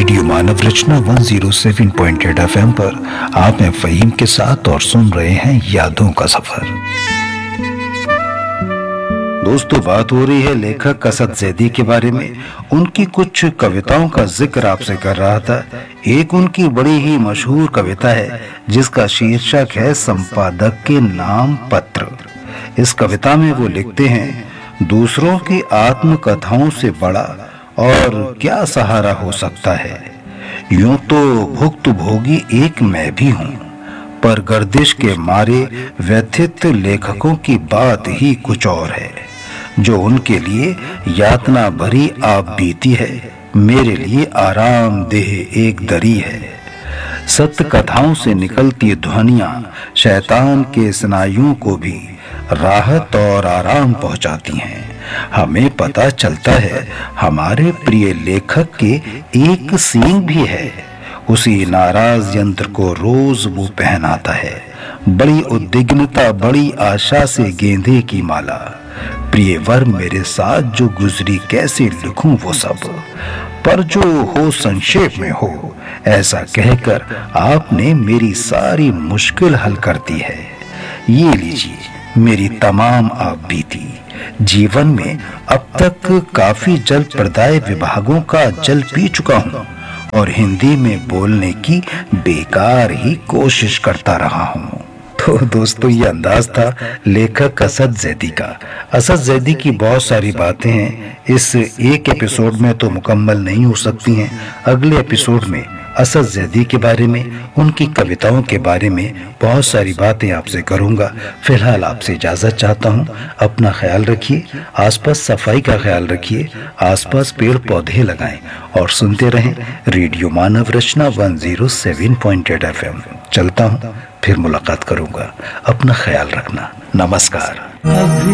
Radio मानव रचना 107.8 FM पर आप हैं फ़हीम के साथ और सुन रहे हैं यादों का सफर। दोस्तों, बात हो रही है लेखक असद ज़ैदी के बारे में। उनकी कुछ कविताओं का जिक्र आपसे कर रहा था। एक उनकी बड़ी ही मशहूर कविता है जिसका शीर्षक है संपादक के नाम पत्र। इस कविता में वो लिखते हैं, दूसरों की आत्मकथाओं से बड़ा और क्या सहारा हो सकता है। यूं तो भुक्त भोगी एक मैं भी हूं, पर गर्दिश के मारे व्यथित लेखकों की बात ही कुछ और है। जो उनके लिए यातना भरी आप बीती है, मेरे लिए आरामदेह एक दरी है। सत्य कथाओं से निकलती ध्वनियां शैतान के स्नायुओं को भी राहत और आराम पहुंचाती हैं। हमें पता चलता है हमारे प्रिय लेखक के एक सींग भी है। उसी नाराज यंत्र को रोज वो पहनाता है। बड़ी उद्विग्नता, बड़ी आशा से गेंदे की माला। प्रिय वर मेरे साथ जो गुजरी कैसे लिखूं वो सब, पर जो हो संक्षेप में हो, ऐसा कहकर आपने मेरी सारी मुश्किल हल कर दी है। ये लीजिए मेरी तमाम आप बीती। जीवन में अब तक काफी जल प्रदाय विभागों का जल पी चुका हूँ और हिंदी में बोलने की बेकार ही कोशिश करता रहा हूँ। तो दोस्तों, ये अंदाज था लेखक असद ज़ैदी का। असद ज़ैदी की बहुत सारी बातें हैं, इस एक एपिसोड में तो मुकम्मल नहीं हो सकती हैं। अगले एपिसोड में असद ज़ैदी के बारे में, उनकी कविताओं के बारे में बहुत सारी बातें आपसे करूंगा। फिलहाल आपसे इजाजत चाहता हूं। अपना ख्याल रखिए, आसपास सफाई का ख्याल रखिए, आसपास पेड़ पौधे लगाएं और सुनते रहें रेडियो मानव रचना 107.8 FM। चलता हूं, फिर मुलाकात करूंगा। अपना ख्याल रखना। नमस्कार।